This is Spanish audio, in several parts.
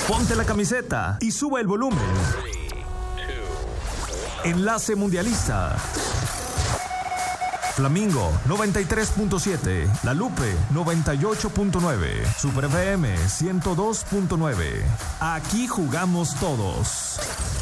Ponte la camiseta y sube el volumen. Enlace Mundialista. Flamingo 93.7, La Lupe 98.9, Super FM 102.9. Aquí jugamos todos.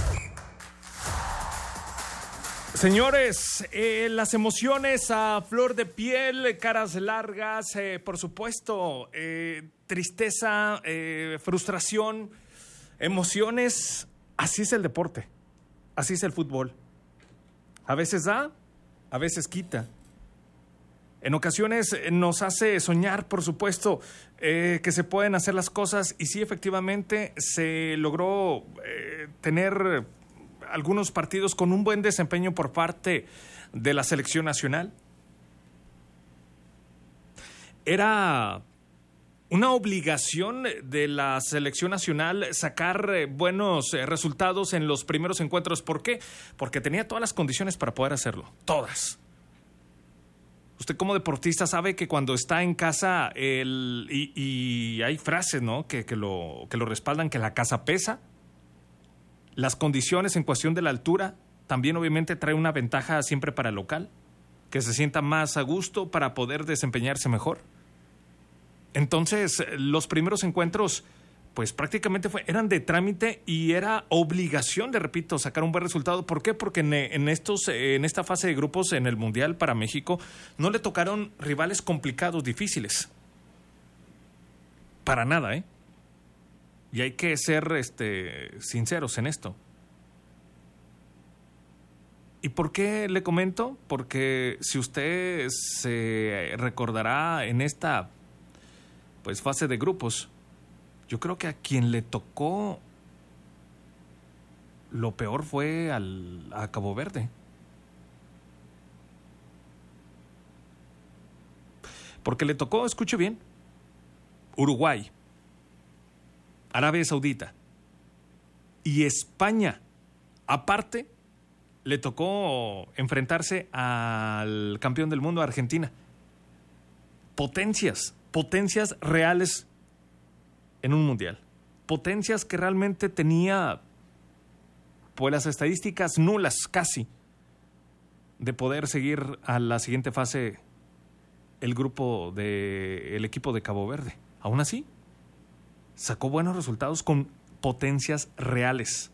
Señores, las emociones a flor de piel, caras largas, por supuesto, tristeza, frustración, emociones. Así es el deporte, así es el fútbol. A veces da, a veces quita. En ocasiones nos hace soñar, por supuesto, que se pueden hacer las cosas, y sí, efectivamente, se logró tener algunos partidos con un buen desempeño por parte de la selección nacional. Era una obligación de la selección nacional sacar buenos resultados en los primeros encuentros. ¿Por qué? Porque tenía todas las condiciones para poder hacerlo, todas. Usted como deportista sabe que cuando está en casa, y hay frases, ¿no?, que lo respaldan, que la casa pesa. Las condiciones en cuestión de la altura también obviamente trae una ventaja siempre para el local, que se sienta más a gusto para poder desempeñarse mejor. Entonces, los primeros encuentros, pues prácticamente eran de trámite y era obligación, le repito, sacar un buen resultado. ¿Por qué? Porque en esta fase de grupos en el Mundial para México no le tocaron rivales complicados, difíciles. Para nada, ¿eh? Y hay que ser sinceros en esto. ¿Y por qué le comento? Porque si usted se recordará en esta fase de grupos, yo creo que a quien le tocó lo peor fue a Cabo Verde. Porque le tocó, escuche bien, Uruguay, Arabia Saudita y España. Aparte, le tocó enfrentarse al campeón del mundo, Argentina. Potencias reales en un mundial. Potencias que realmente tenía, pues, las estadísticas nulas casi de poder seguir a la siguiente fase el grupo del equipo de Cabo Verde. Aún así, sacó buenos resultados con potencias reales.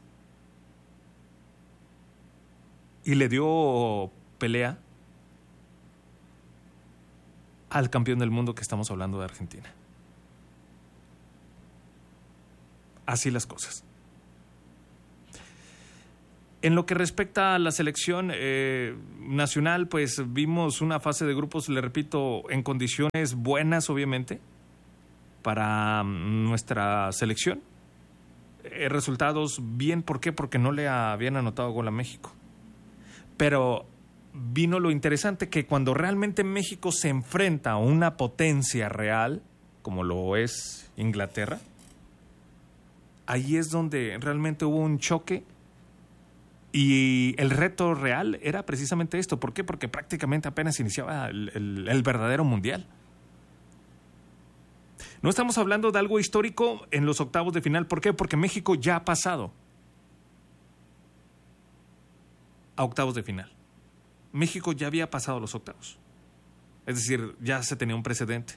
Y le dio pelea al campeón del mundo, que estamos hablando de Argentina. Así las cosas. En lo que respecta a la selección nacional, pues vimos una fase de grupos, le repito, en condiciones buenas, obviamente, para nuestra selección. Resultados bien, ¿por qué? Porque no le habían anotado gol a México. Pero vino lo interesante, que cuando realmente México se enfrenta a una potencia real, como lo es Inglaterra, ahí es donde realmente hubo un choque, y el reto real era precisamente esto. ¿Por qué? Porque prácticamente apenas iniciaba el verdadero mundial. No estamos hablando de algo histórico en los octavos de final. ¿Por qué? Porque México ya ha pasado a octavos de final. México ya había pasado los octavos. Es decir, ya se tenía un precedente.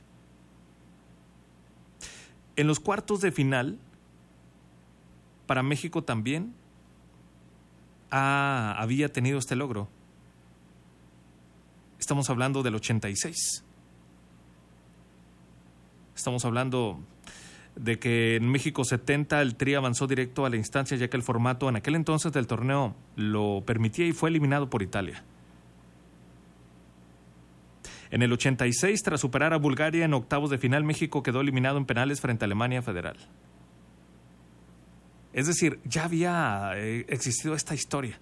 En los cuartos de final, para México también había tenido este logro. Estamos hablando del 86. Estamos hablando de que en México 70 el Tri avanzó directo a la instancia, ya que el formato en aquel entonces del torneo lo permitía, y fue eliminado por Italia. En el 86, tras superar a Bulgaria en octavos de final, México quedó eliminado en penales frente a Alemania Federal. Es decir, ya había existido esta historia.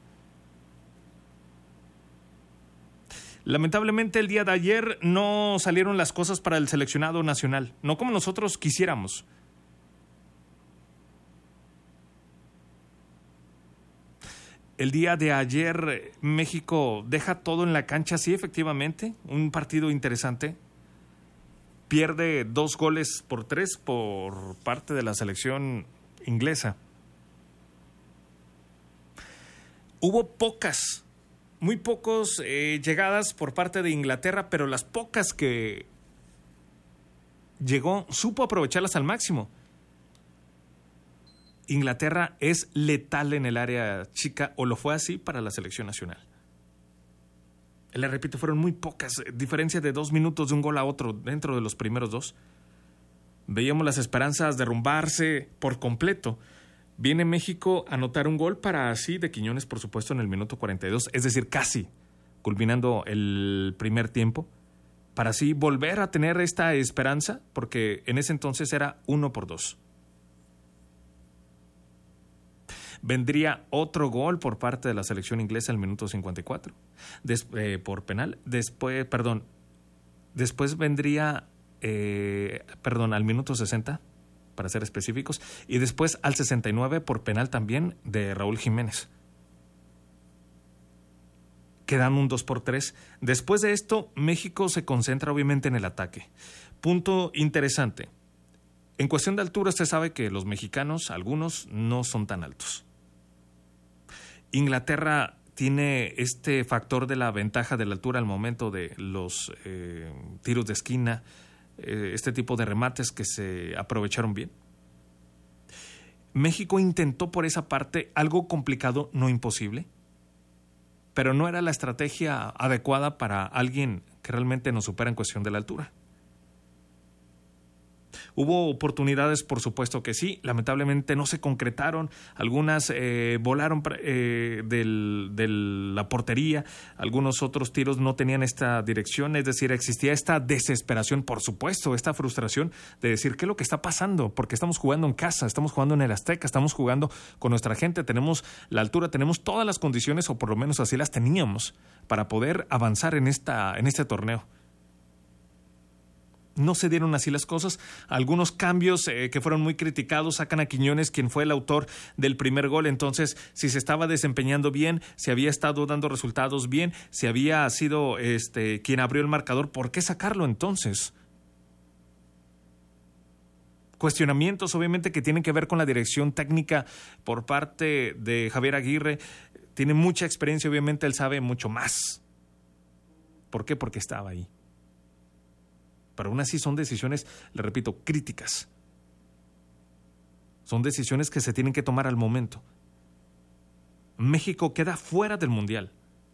Lamentablemente, el día de ayer no salieron las cosas para el seleccionado nacional, no como nosotros quisiéramos. El día de ayer México deja todo en la cancha, sí, efectivamente, un partido interesante. Pierde 2-3 por parte de la selección inglesa. Hubo muy pocos llegadas por parte de Inglaterra, pero las pocas que llegó, supo aprovecharlas al máximo. Inglaterra es letal en el área chica, o lo fue así para la selección nacional. Le repito, fueron muy pocas, diferencia de 2 minutos de un gol a otro dentro de los primeros 2. Veíamos las esperanzas derrumbarse por completo. Viene México a anotar un gol para así de Quiñones, por supuesto, en el minuto 42, es decir, casi culminando el primer tiempo, para así volver a tener esta esperanza, porque en ese entonces era 1-2. Vendría otro gol por parte de la selección inglesa al minuto 54, por penal. Después vendría, al minuto 60, para ser específicos, y después al 69 por penal también de Raúl Jiménez. Quedan un 2-3. Después de esto, México se concentra obviamente en el ataque. Punto interesante. En cuestión de altura, usted sabe que los mexicanos, algunos, no son tan altos. Inglaterra tiene este factor de la ventaja de la altura al momento de los tiros de esquina, este tipo de remates que se aprovecharon bien. México intentó por esa parte algo complicado, no imposible, pero no era la estrategia adecuada para alguien que realmente nos supera en cuestión de la altura. Hubo oportunidades, por supuesto que sí, lamentablemente no se concretaron, algunas volaron de la portería, algunos otros tiros no tenían esta dirección, es decir, existía esta desesperación, por supuesto, esta frustración de decir, ¿qué es lo que está pasando? Porque estamos jugando en casa, estamos jugando en el Azteca, estamos jugando con nuestra gente, tenemos la altura, tenemos todas las condiciones, o por lo menos así las teníamos, para poder avanzar en este torneo. No se dieron así las cosas. Algunos cambios que fueron muy criticados, sacan a Quiñones, quien fue el autor del primer gol. Entonces, si se estaba desempeñando bien, si había estado dando resultados bien, si había sido quien abrió el marcador, ¿por qué sacarlo entonces? Cuestionamientos, obviamente, que tienen que ver con la dirección técnica por parte de Javier Aguirre. Tiene mucha experiencia, obviamente, él sabe mucho más. ¿Por qué? Porque estaba ahí. Pero aún así son decisiones, le repito, críticas. Son decisiones que se tienen que tomar al momento. México queda fuera del Mundial.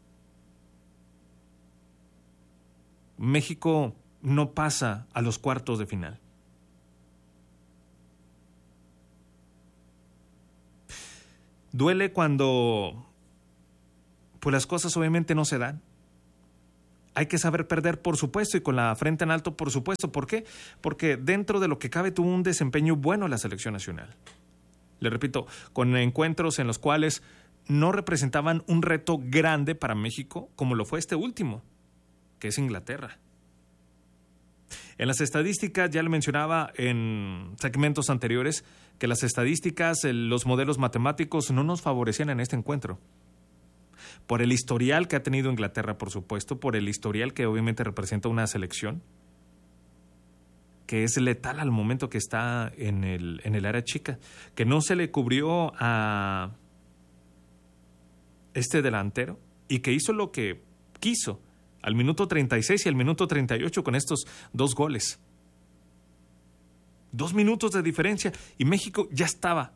México no pasa a los cuartos de final. Duele cuando pues las cosas obviamente no se dan. Hay que saber perder, por supuesto, y con la frente en alto, por supuesto. ¿Por qué? Porque dentro de lo que cabe tuvo un desempeño bueno la selección nacional. Le repito, con encuentros en los cuales no representaban un reto grande para México, como lo fue este último, que es Inglaterra. En las estadísticas, ya le mencionaba en segmentos anteriores, que las estadísticas, los modelos matemáticos no nos favorecían en este encuentro. Por el historial que ha tenido Inglaterra, por supuesto, por el historial que obviamente representa una selección que es letal al momento que está en el área chica, que no se le cubrió a este delantero y que hizo lo que quiso al minuto 36 y al minuto 38 con estos 2 goles. 2 minutos de diferencia y México ya estaba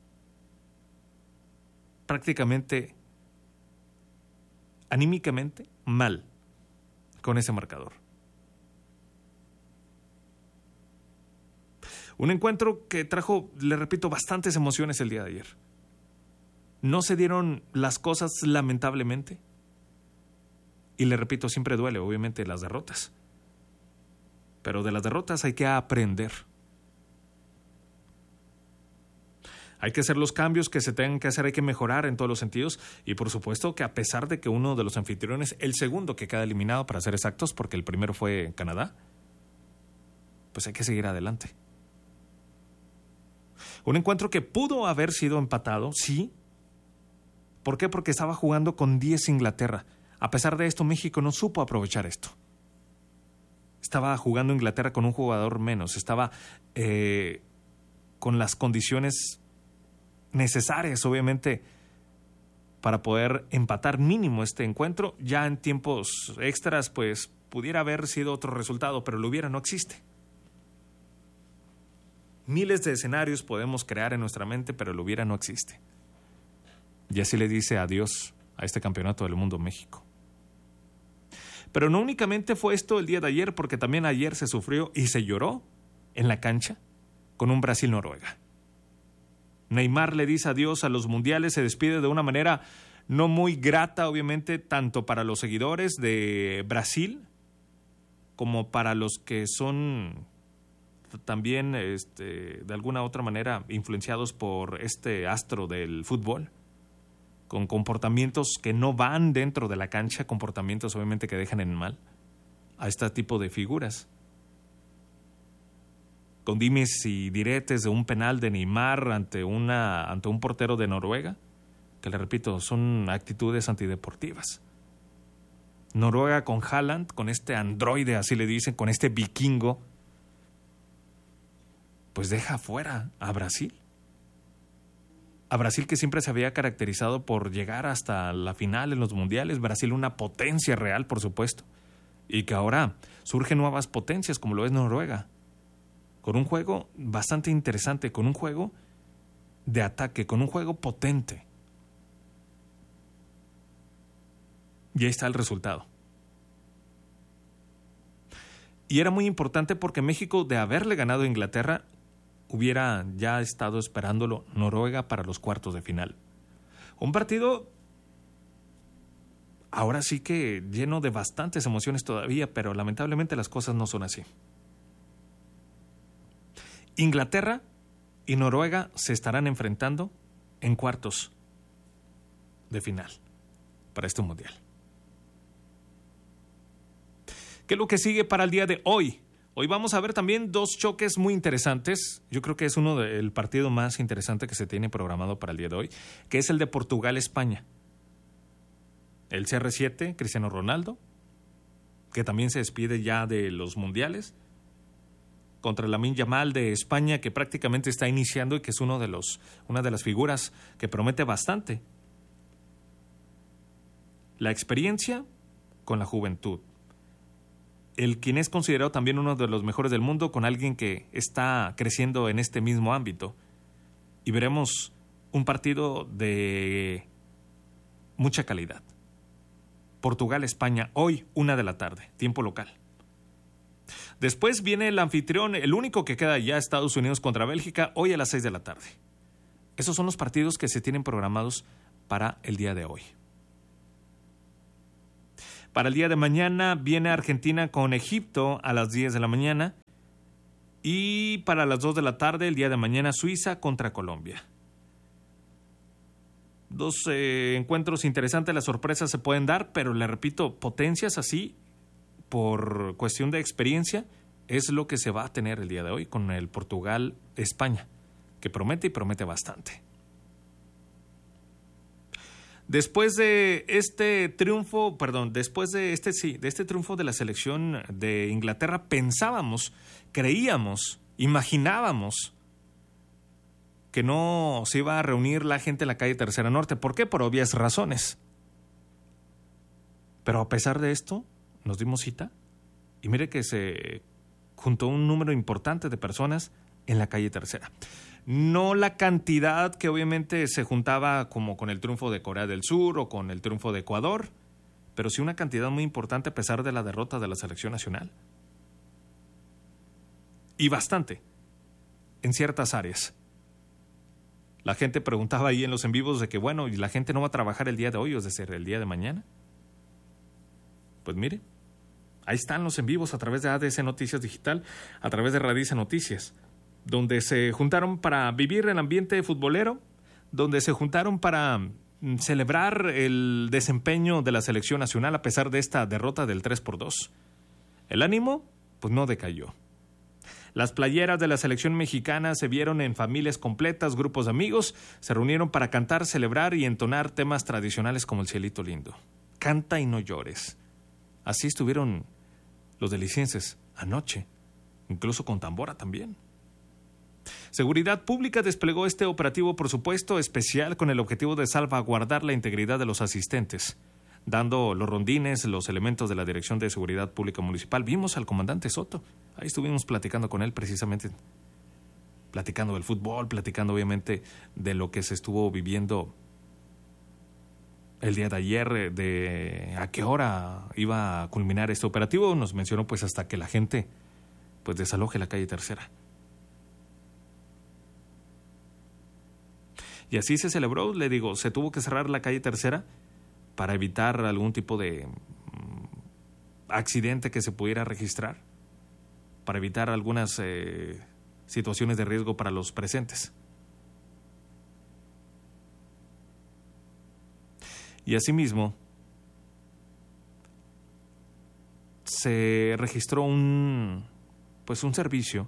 prácticamente anímicamente mal con ese marcador. Un encuentro que trajo, le repito, bastantes emociones el día de ayer. No se dieron las cosas lamentablemente. Y le repito, siempre duele, obviamente, las derrotas. Pero de las derrotas hay que aprender. Hay que hacer los cambios que se tengan que hacer, hay que mejorar en todos los sentidos y por supuesto que a pesar de que uno de los anfitriones, el segundo que queda eliminado para ser exactos, porque el primero fue Canadá, pues hay que seguir adelante. Un encuentro que pudo haber sido empatado, sí. ¿Por qué? Porque estaba jugando con 10 Inglaterra. A pesar de esto, México no supo aprovechar esto. Estaba jugando Inglaterra con un jugador menos, estaba con las condiciones necesarias, obviamente, para poder empatar mínimo este encuentro. Ya en tiempos extras, pues pudiera haber sido otro resultado, pero el hubiera no existe. Miles de escenarios podemos crear en nuestra mente, pero el hubiera no existe. Y así le dice adiós a este campeonato del mundo México. Pero no únicamente fue esto el día de ayer, porque también ayer se sufrió y se lloró en la cancha con un Brasil-Noruega. Neymar le dice adiós a los mundiales, se despide de una manera no muy grata, obviamente, tanto para los seguidores de Brasil como para los que son también de alguna otra manera influenciados por este astro del fútbol, con comportamientos que no van dentro de la cancha, comportamientos obviamente que dejan en mal a este tipo de figuras. Con dimes y diretes de un penal de Neymar ante un portero de Noruega, que le repito, son actitudes antideportivas. Noruega con Haaland, con este androide, así le dicen, con este vikingo, pues deja fuera a Brasil. A Brasil, que siempre se había caracterizado por llegar hasta la final en los mundiales. Brasil, una potencia real, por supuesto, y que ahora surgen nuevas potencias como lo es Noruega, con un juego bastante interesante, con un juego de ataque, con un juego potente. Y ahí está el resultado. Y era muy importante porque México, de haberle ganado a Inglaterra, hubiera ya estado esperándolo Noruega para los cuartos de final. Un partido ahora sí que lleno de bastantes emociones todavía, pero lamentablemente las cosas no son así. Inglaterra y Noruega se estarán enfrentando en cuartos de final para este mundial. ¿Qué es lo que sigue para el día de hoy? Hoy vamos a ver también dos choques muy interesantes. Yo creo que es el partido más interesante que se tiene programado para el día de hoy, que es el de Portugal-España. El CR7, Cristiano Ronaldo, que también se despide ya de los mundiales, contra Lamine Yamal de España, que prácticamente está iniciando y que es una de las figuras que promete bastante. La experiencia con la juventud. El quien es considerado también uno de los mejores del mundo, con alguien que está creciendo en este mismo ámbito. Y veremos un partido de mucha calidad. Portugal-España, hoy 1:00 p.m, tiempo local. Después viene el anfitrión, el único que queda ya, Estados Unidos contra Bélgica, hoy a las 6:00 p.m. Esos son los partidos que se tienen programados para el día de hoy. Para el día de mañana viene Argentina con Egipto a las 10:00 a.m. Y para las 2:00 p.m, el día de mañana, Suiza contra Colombia. Dos encuentros interesantes, las sorpresas se pueden dar, pero le repito, potencias así, por cuestión de experiencia, es lo que se va a tener el día de hoy con el Portugal-España, que promete y promete bastante. Después de este triunfo, de este triunfo de la selección de Inglaterra, creíamos, imaginábamos que no se iba a reunir la gente en la calle Tercera Norte. ¿Por qué? Por obvias razones. Pero a pesar de esto, nos dimos cita y mire que se juntó un número importante de personas en la calle Tercera. No la cantidad que obviamente se juntaba como con el triunfo de Corea del Sur o con el triunfo de Ecuador, pero sí una cantidad muy importante a pesar de la derrota de la selección nacional. Y bastante en ciertas áreas. La gente preguntaba ahí en los en vivos de que, bueno, ¿y la gente no va a trabajar el día de hoy o es decir, el día de mañana? Pues mire, ahí están los en vivos a través de ADC Noticias Digital, a través de Radice Noticias, donde se juntaron para vivir el ambiente futbolero, donde se juntaron para celebrar el desempeño de la selección nacional a pesar de esta derrota del 3-2. El ánimo, pues no decayó. Las playeras de la selección mexicana se vieron en familias completas, grupos de amigos, se reunieron para cantar, celebrar y entonar temas tradicionales como El Cielito Lindo. Canta y no llores. Así estuvieron los delicienses anoche, incluso con tambora también. Seguridad Pública desplegó este operativo, por supuesto, especial con el objetivo de salvaguardar la integridad de los asistentes. Dando los rondines, los elementos de la Dirección de Seguridad Pública Municipal, vimos al comandante Soto. Ahí estuvimos platicando con él precisamente, platicando del fútbol, platicando obviamente de lo que se estuvo viviendo el día de ayer, de a qué hora iba a culminar este operativo. Nos mencionó pues hasta que la gente pues desaloje la calle Tercera. Y así se celebró, le digo, se tuvo que cerrar la calle Tercera para evitar algún tipo de accidente que se pudiera registrar, para evitar algunas situaciones de riesgo para los presentes. Y asimismo, se registró un servicio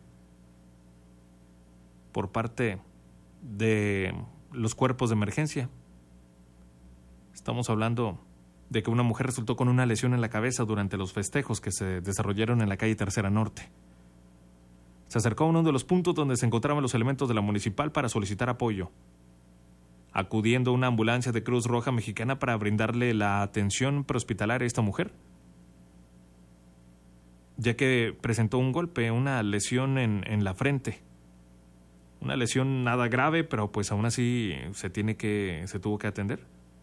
por parte de los cuerpos de emergencia. Estamos hablando de que una mujer resultó con una lesión en la cabeza durante los festejos que se desarrollaron en la calle Tercera Norte. Se acercó a uno de los puntos donde se encontraban los elementos de la municipal para solicitar apoyo, acudiendo una ambulancia de Cruz Roja Mexicana para brindarle la atención prehospitalaria a esta mujer, ya que presentó un golpe, una lesión en la frente. Una lesión nada grave, pero pues aún así se tuvo que atender.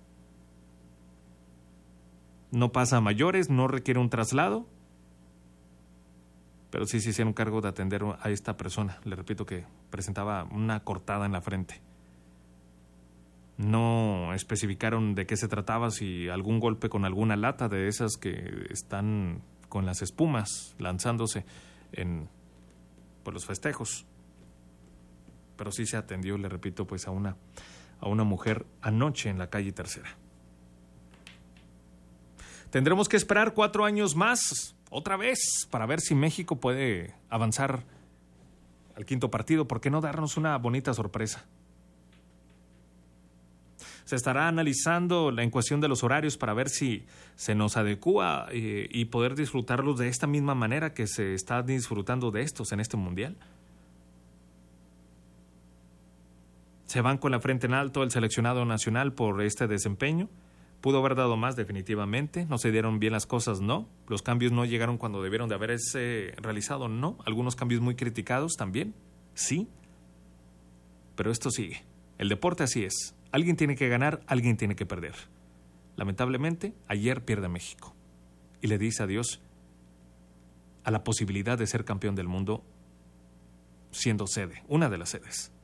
No pasa a mayores, no requiere un traslado, pero sí se hicieron cargo de atender a esta persona. Le repito que presentaba una cortada en la frente. No especificaron de qué se trataba, si algún golpe con alguna lata de esas que están con las espumas lanzándose por los festejos. Pero sí se atendió, le repito, pues a una mujer anoche en la calle Tercera. Tendremos que esperar 4 años más, otra vez, para ver si México puede avanzar al 5º partido. ¿Por qué no darnos una bonita sorpresa? Se estará analizando en cuestión de los horarios para ver si se nos adecúa y poder disfrutarlos de esta misma manera que se está disfrutando de estos en este mundial. Se van con la frente en alto el seleccionado nacional por este desempeño. Pudo haber dado más, definitivamente. No se dieron bien las cosas, no. Los cambios no llegaron cuando debieron de haberse realizado, no. Algunos cambios muy criticados también, sí. Pero esto sigue. El deporte así es. Alguien tiene que ganar, alguien tiene que perder. Lamentablemente, ayer pierde México. Y le dice adiós a la posibilidad de ser campeón del mundo siendo sede, una de las sedes.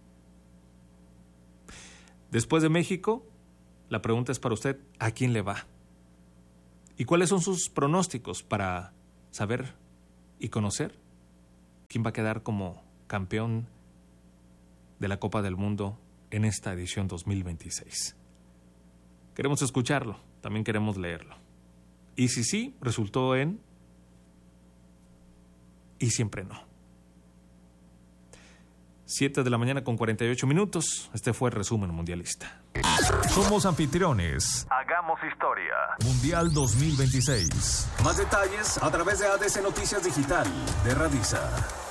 Después de México, la pregunta es para usted, ¿a quién le va? ¿Y cuáles son sus pronósticos para saber y conocer quién va a quedar como campeón de la Copa del Mundo en esta edición 2026? Queremos escucharlo, también queremos leerlo. Y si sí, resultó en... y siempre no. 7 de la mañana con 48 minutos. Este fue el resumen mundialista. Somos anfitriones. Hagamos historia. Mundial 2026. Más detalles a través de ADC Noticias Digital de Radisa.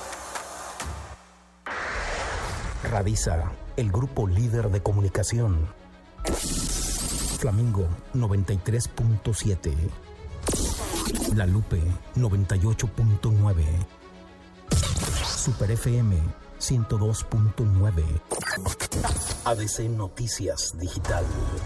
Radisa, el grupo líder de comunicación. Flamingo 93.7. La Lupe 98.9. Super FM 102.9. ADC Noticias Digital.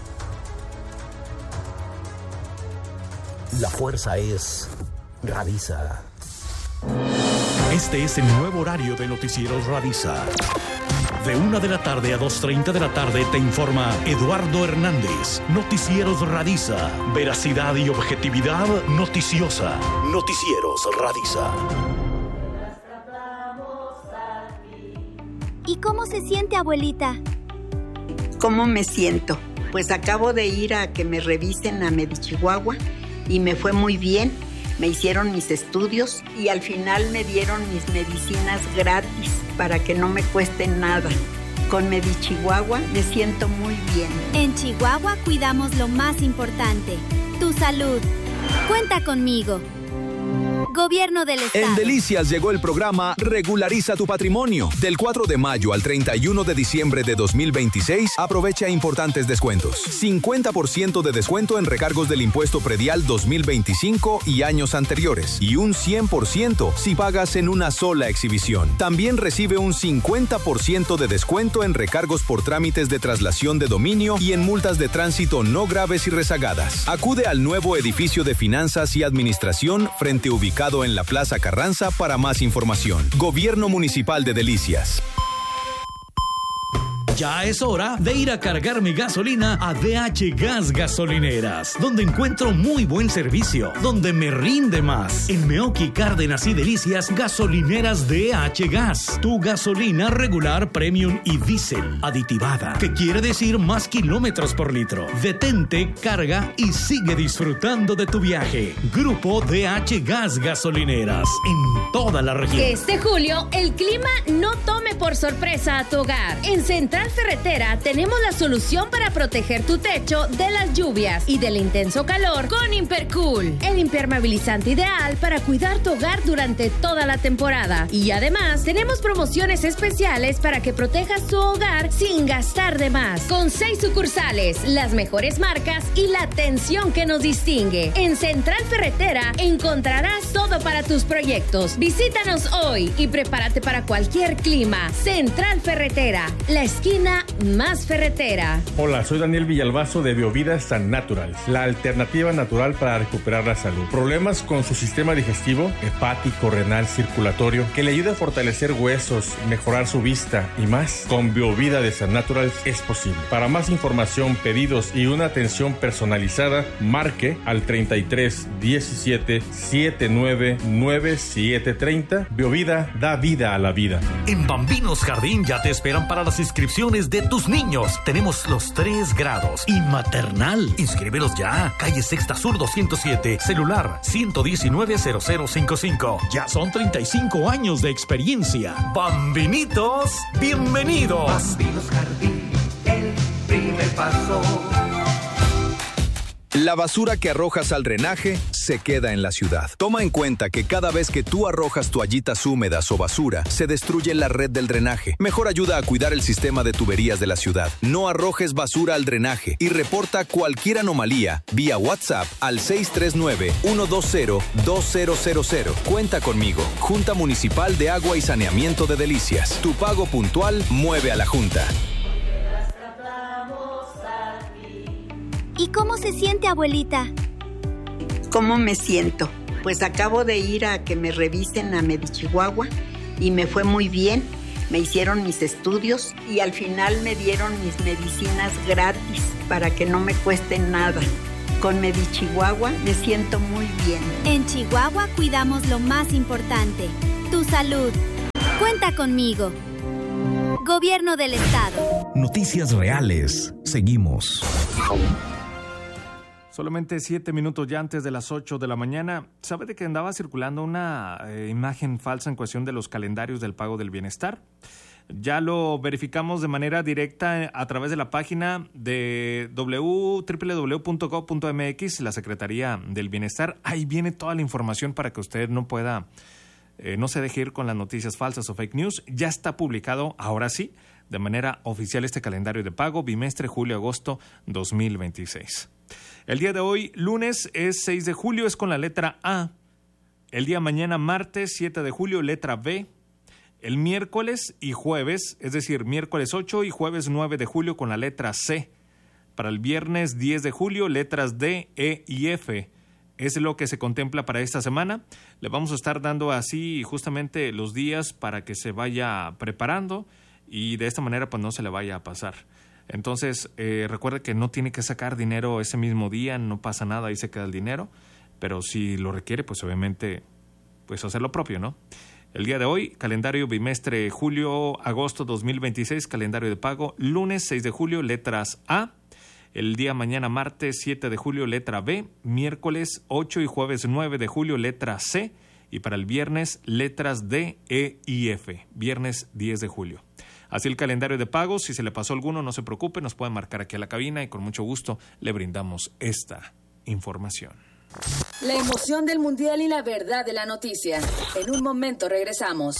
La fuerza es Radisa. Este es el nuevo horario de Noticieros Radisa. De 1 de la tarde a 2:30 de la tarde te informa Eduardo Hernández. Noticieros Radisa. Veracidad y objetividad noticiosa. Noticieros Radisa. ¿Y cómo se siente, abuelita? ¿Cómo me siento? Pues acabo de ir a que me revisen a Medichihuahua y me fue muy bien. Me hicieron mis estudios y al final me dieron mis medicinas gratis para que no me cuesten nada. Con Medichihuahua me siento muy bien. En Chihuahua cuidamos lo más importante, tu salud. Cuenta conmigo. Gobierno del Estado. En Delicias llegó el programa Regulariza tu Patrimonio. Del 4 de mayo al 31 de diciembre de 2026, aprovecha importantes descuentos. 50% de descuento en recargos del impuesto predial 2025 y años anteriores. Y un 100% si pagas en una sola exhibición. También recibe un 50% de descuento en recargos por trámites de traslación de dominio y en multas de tránsito no graves y rezagadas. Acude al nuevo edificio de Finanzas y Administración frente ubicado en la Plaza Carranza para más información. Gobierno Municipal de Delicias. Ya es hora de ir a cargar mi gasolina a DH Gas Gasolineras, donde encuentro muy buen servicio, donde me rinde más. En Meoqui, Cárdenas y Delicias, gasolineras DH Gas. Tu gasolina regular, premium y diésel, aditivada, que quiere decir más kilómetros por litro. Detente, carga y sigue disfrutando de tu viaje. Grupo DH Gas Gasolineras, en toda la región. Que este julio el clima no tome por sorpresa a tu hogar. En Central Ferretera tenemos la solución para proteger tu techo de las lluvias y del intenso calor con Impercool, el impermeabilizante ideal para cuidar tu hogar durante toda la temporada. Y además tenemos promociones especiales para que protejas tu hogar sin gastar de más. Con 6 sucursales, las mejores marcas y la atención que nos distingue. En Central Ferretera encontrarás todo para tus proyectos. Visítanos hoy y prepárate para cualquier clima. Central Ferretera, la esquina más ferretera. Hola, soy Daniel Villalbazo de Biovida San Naturals, la alternativa natural para recuperar la salud. ¿Problemas con su sistema digestivo, hepático, renal, circulatorio, que le ayude a fortalecer huesos, mejorar su vista y más? Con Biovida de San Naturals es posible. Para más información, pedidos y una atención personalizada, marque al 33 17 79 9730. Biovida da vida a la vida. En Bambinos Jardín ya te esperan para las inscripciones de tus niños. Tenemos los 3 grados y maternal. Inscríbelos ya. Calle Sexta Sur 207, celular 119-0055. Ya son 35 años de experiencia. Bambinitos, bienvenidos. Bambinos Jardín, el primer paso. La basura que arrojas al drenaje se queda en la ciudad. Toma en cuenta que cada vez que tú arrojas toallitas húmedas o basura, se destruye la red del drenaje. Mejor ayuda a cuidar el sistema de tuberías de la ciudad. No arrojes basura al drenaje y reporta cualquier anomalía vía WhatsApp al 639-120-2000. Cuenta conmigo. Junta Municipal de Agua y Saneamiento de Delicias. Tu pago puntual mueve a la Junta. ¿Y cómo se siente, abuelita? ¿Cómo me siento? Pues acabo de ir a que me revisen a Medichihuahua y me fue muy bien. Me hicieron mis estudios y al final me dieron mis medicinas gratis para que no me cuesten nada. Con Medichihuahua me siento muy bien. En Chihuahua cuidamos lo más importante, tu salud. Cuenta conmigo. Gobierno del Estado. Noticias reales. Seguimos. Solamente 7 minutos ya antes de las 8 de la mañana. ¿Sabe de que andaba circulando una imagen falsa en cuestión de los calendarios del pago del bienestar? Ya lo verificamos de manera directa a través de la página de www.gov.mx, la Secretaría del Bienestar. Ahí viene toda la información para que usted no se deje ir con las noticias falsas o fake news. Ya está publicado, ahora sí, de manera oficial este calendario de pago, bimestre julio-agosto 2026. El día de hoy, lunes, es 6 de julio, es con la letra A. El día mañana, martes, 7 de julio, letra B. El miércoles y jueves, es decir, miércoles 8 y jueves 9 de julio con la letra C. Para el viernes 10 de julio, letras D, E y F. Es lo que se contempla para esta semana. Le vamos a estar dando así justamente los días para que se vaya preparando y de esta manera pues no se le vaya a pasar. Entonces, recuerde que no tiene que sacar dinero ese mismo día, no pasa nada, ahí se queda el dinero, pero si lo requiere, pues obviamente, pues hacer lo propio, ¿no? El día de hoy, calendario bimestre julio-agosto 2026, calendario de pago, lunes 6 de julio, letras A, el día mañana martes 7 de julio, letra B, miércoles 8 y jueves 9 de julio, letra C, y para el viernes, letras D, E y F, viernes 10 de julio. Así el calendario de pagos, si se le pasó alguno, no se preocupe, nos pueden marcar aquí a la cabina y con mucho gusto le brindamos esta información. La emoción del Mundial y la verdad de la noticia. En un momento regresamos.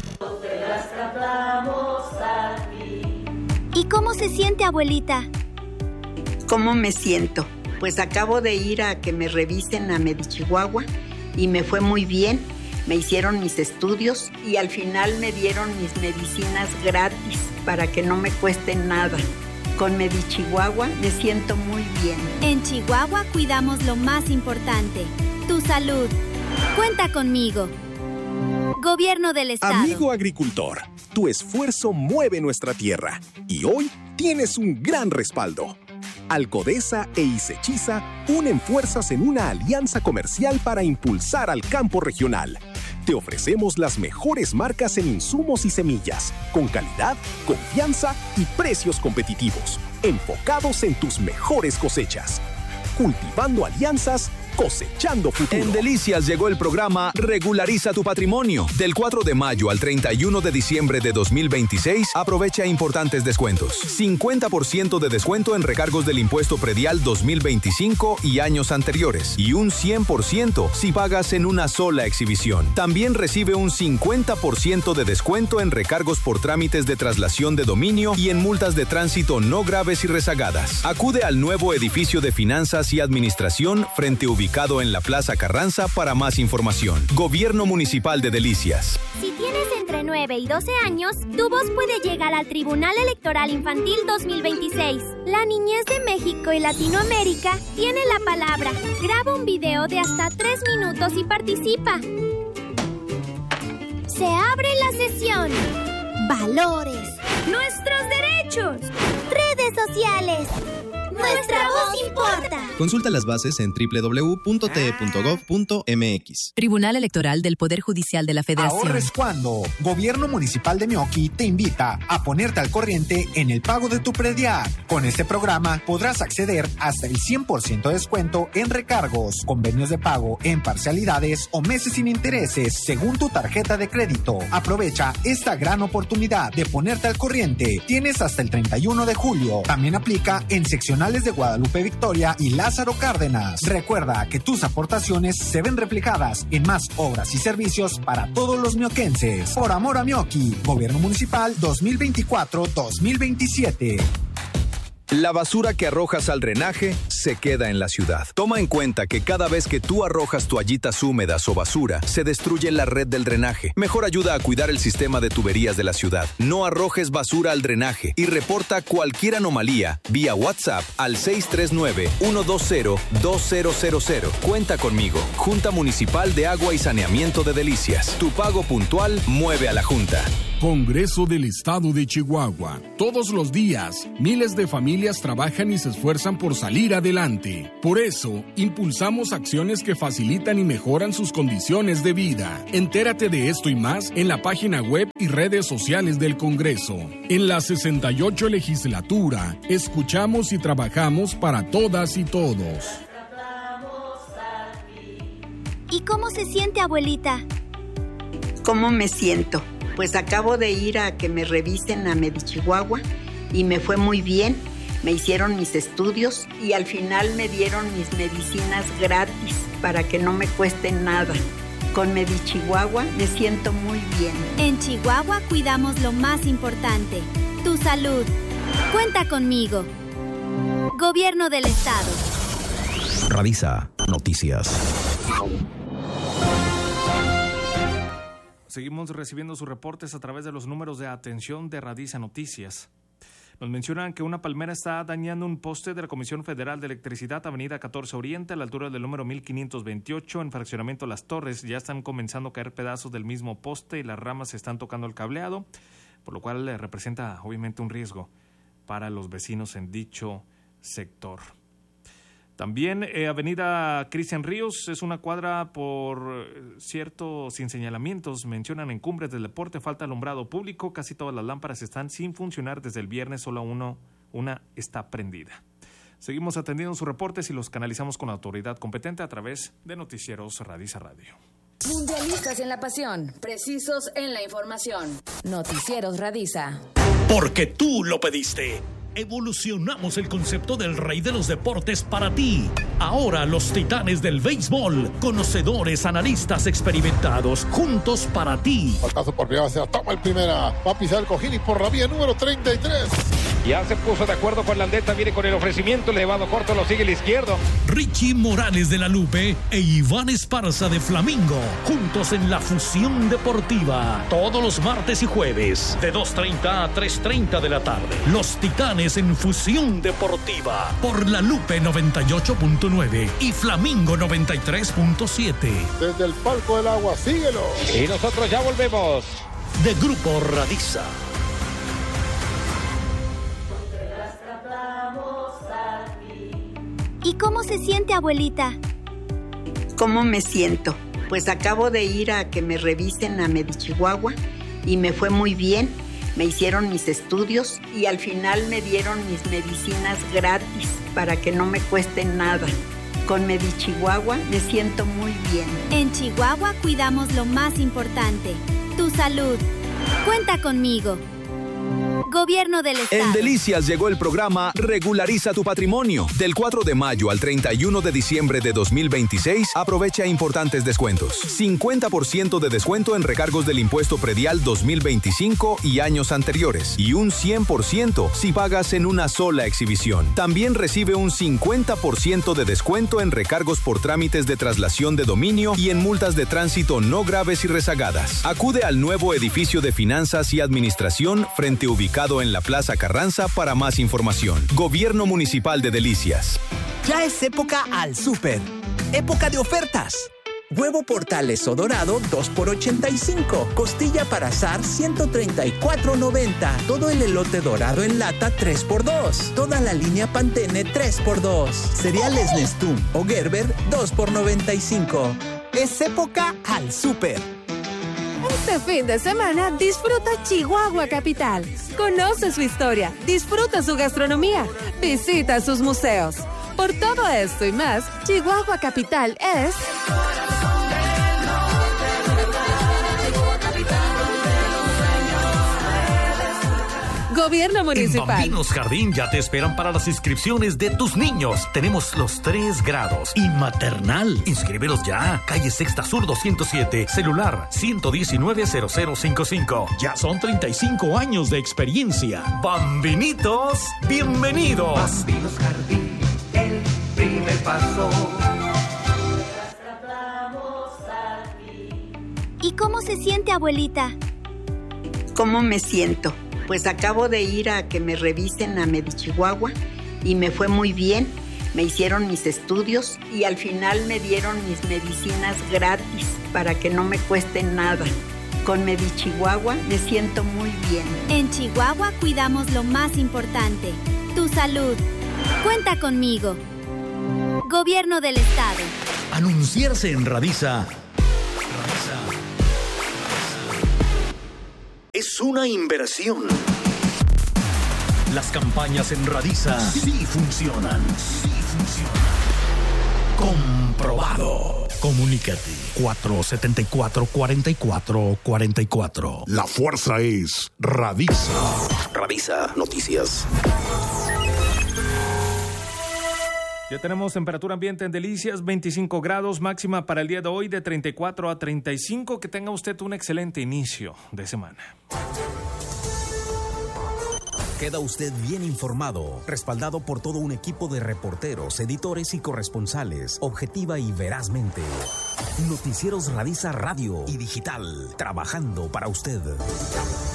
¿Y cómo se siente, abuelita? ¿Cómo me siento? Pues acabo de ir a que me revisen a Medichihuahua y me fue muy bien. Me hicieron mis estudios y al final me dieron mis medicinas gratis para que no me cuesten nada. Con Medichihuahua me siento muy bien. En Chihuahua cuidamos lo más importante, tu salud. Cuenta conmigo. Gobierno del Estado. Amigo agricultor, tu esfuerzo mueve nuestra tierra y hoy tienes un gran respaldo. Alcodesa e Isechiza unen fuerzas en una alianza comercial para impulsar al campo regional. Te ofrecemos las mejores marcas en insumos y semillas, con calidad, confianza y precios competitivos, enfocados en tus mejores cosechas. Cultivando alianzas, cosechando futuro. En Delicias llegó el programa Regulariza tu Patrimonio. Del 4 de mayo al 31 de diciembre de 2026, aprovecha importantes descuentos. 50% de descuento en recargos del impuesto predial 2025 y años anteriores. Y un 100% si pagas en una sola exhibición. También recibe un 50% de descuento en recargos por trámites de traslación de dominio y en multas de tránsito no graves y rezagadas. Acude al nuevo edificio de Finanzas y Administración frente ubicado en la Plaza Carranza para más información. Gobierno Municipal de Delicias. Si tienes entre 9 y 12 años, tu voz puede llegar al Tribunal Electoral Infantil 2026. La niñez de México y Latinoamérica tiene la palabra. Graba un video de hasta 3 minutos y participa. Se abre la sesión. Valores. Nuestros derechos. Redes sociales. Nuestra voz importa. Consulta las bases en www.te.gov.mx. Tribunal Electoral del Poder Judicial de la Federación. Ahorra es cuando. Gobierno Municipal de Meoqui te invita a ponerte al corriente en el pago de tu predial. Con este programa podrás acceder hasta el 100% de descuento en recargos, convenios de pago en parcialidades o meses sin intereses según tu tarjeta de crédito. Aprovecha esta gran oportunidad de ponerte al corriente. Tienes hasta el 31 de julio. También aplica en seccionales de Guadalupe Victoria y Lázaro Cárdenas. Recuerda que tus aportaciones se ven reflejadas en más obras y servicios para todos los mioquenses. Por amor a Meoqui, Gobierno Municipal 2024-2027. La basura que arrojas al drenaje se queda en la ciudad. Toma en cuenta que cada vez que tú arrojas toallitas húmedas o basura, se destruye la red del drenaje. Mejor ayuda a cuidar el sistema de tuberías de la ciudad. No arrojes basura al drenaje y reporta cualquier anomalía vía WhatsApp al 639-120-2000. Cuenta conmigo. Junta Municipal de Agua y Saneamiento de Delicias. Tu pago puntual mueve a la Junta. Congreso del Estado de Chihuahua. Todos los días, miles de familias trabajan y se esfuerzan por salir adelante. Por eso, impulsamos acciones que facilitan y mejoran sus condiciones de vida. Entérate de esto y más en la página web y redes sociales del Congreso. En la 68 legislatura, escuchamos y trabajamos para todas y todos. ¿Y cómo se siente, abuelita? ¿Cómo me siento? Pues acabo de ir a que me revisen a Medichihuahua y me fue muy bien. Me hicieron mis estudios y al final me dieron mis medicinas gratis para que no me cuesten nada. Con Medichihuahua me siento muy bien. En Chihuahua cuidamos lo más importante, tu salud. Cuenta conmigo. Gobierno del Estado. Radisa Noticias. Seguimos recibiendo sus reportes a través de los números de atención de Radisa Noticias. Nos mencionan que una palmera está dañando un poste de la Comisión Federal de Electricidad, Avenida 14 Oriente, a la altura del número 1528, en fraccionamiento Las Torres. Ya están comenzando a caer pedazos del mismo poste y las ramas se están tocando el cableado, por lo cual representa obviamente un riesgo para los vecinos en dicho sector. También Avenida Cristian Ríos es una cuadra por cierto sin señalamientos. Mencionan en Cumbres del Deporte, falta alumbrado público. Casi todas las lámparas están sin funcionar desde el viernes, solo una está prendida. Seguimos atendiendo sus reportes y los canalizamos con la autoridad competente a través de Noticieros Radisa Radio. Mundialistas en la pasión, precisos en la información. Noticieros Radisa. Porque tú lo pediste. Evolucionamos el concepto del rey de los deportes para ti. Ahora los titanes del béisbol, conocedores, analistas experimentados, juntos para ti. Batazo por primera base, toma el primera, va a pisar el cojín y por la vía número 33. Ya se puso de acuerdo con la aldeta, viene con el ofrecimiento, elevado corto, lo sigue el izquierdo. Richie Morales de La Lupe e Iván Esparza de Flamingo, juntos en la Fusión Deportiva. Todos los martes y jueves, de 2:30 a 3:30 de la tarde. Los Titanes en Fusión Deportiva, por La Lupe 98.9 y Flamingo 93.7. Desde el palco del agua, síguelo. Y nosotros ya volvemos. De Grupo Radiza. ¿Y cómo se siente, abuelita? ¿Cómo me siento? Pues acabo de ir a que me revisen a Medichihuahua y me fue muy bien. Me hicieron mis estudios y al final me dieron mis medicinas gratis para que no me cuesten nada. Con Medichihuahua me siento muy bien. En Chihuahua cuidamos lo más importante, tu salud. Cuenta conmigo. Gobierno del Estado. En Delicias llegó el programa Regulariza tu Patrimonio. Del 4 de mayo al 31 de diciembre de 2026, aprovecha importantes descuentos. 50% de descuento en recargos del impuesto predial 2025 y años anteriores. Y un 100% si pagas en una sola exhibición. También recibe un 50% de descuento en recargos por trámites de traslación de dominio y en multas de tránsito no graves y rezagadas. Acude al nuevo edificio de Finanzas y Administración frente ubicado en la Plaza Carranza para más información. Gobierno Municipal de Delicias. Ya es época al súper. Época de ofertas. Huevo Portales o dorado 2 por $85. Costilla para asar 134.90. Todo el elote dorado en lata 3 por $2. Toda la línea Pantene 3 por $2. Cereales Nestum o Gerber 2 por $95. Es época al súper. Este fin de semana disfruta Chihuahua Capital. Conoce su historia, disfruta su gastronomía, visita sus museos. Por todo esto y más, Chihuahua Capital es... Gobierno Municipal. En Bambinos Jardín ya te esperan para las inscripciones de tus niños. Tenemos los 3 grados y maternal. Inscríbelos ya. Calle Sexta Sur 207. Celular 119-0055. Ya son 35 años de experiencia. Bambinitos, bienvenidos. Bambinos Jardín, el primer paso. ¿Y cómo se siente, abuelita? ¿Cómo me siento? Pues acabo de ir a que me revisen a Medichihuahua y me fue muy bien. Me hicieron mis estudios y al final me dieron mis medicinas gratis para que no me cuesten nada. Con Medichihuahua me siento muy bien. En Chihuahua cuidamos lo más importante, tu salud. Cuenta conmigo. Gobierno del Estado. Anunciarse en Radiza es una inversión. Las campañas en Radiza sí funcionan. Comprobado. Comunícate 474-4444. La fuerza es Radiza. Radiza Noticias. Ya tenemos temperatura ambiente en Delicias, 25 grados, máxima para el día de hoy de 34 a 35. Que tenga usted un excelente inicio de semana. Queda usted bien informado, respaldado por todo un equipo de reporteros, editores y corresponsales, objetiva y verazmente. Noticieros Radiza Radio y Digital, trabajando para usted.